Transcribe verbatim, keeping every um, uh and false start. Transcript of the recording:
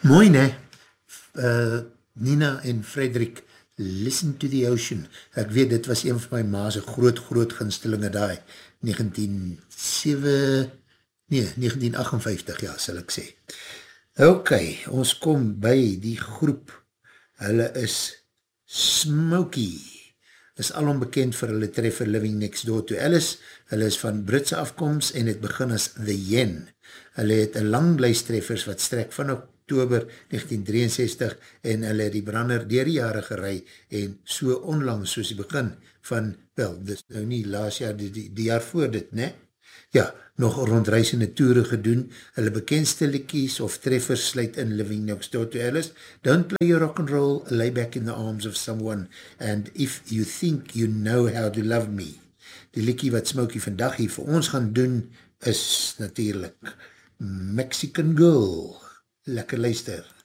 Mooi, ne? Uh, Nina en Frederik, Listen to the Ocean. Ek weet, dit was een van my ma's groot, groot gunstelinge daai. negentien zeven, nee, negentien agtenvyftig, ja, sal ek sê. Ok, ons kom by die groep. Hulle is Smokey. Is alom bekend vir hulle treffer Living Next Door to Alice. Hulle is van Britse afkomst en het begin as The Yen. Hulle het een lang lijst treffers wat strek van Oktober negentien drieënzestig en hulle het die brander deur die jare gerei en so onlangs soos die begin van, wel, dis nou nie laas jaar, die, die, die jaar voor dit, ne? Ja, nog rondreisende toere gedoen. Hulle bekendste liedjies of treffers sluit in Living Next Door to Alice, Don't Play Your Rock and Roll, Lay Back in the Arms of Someone, and If You Think You Know How to Love Me. Die liedjie wat Smokey vandag hier vir ons gaan doen, is natuurlijk Mexican Girl. Lekker luister.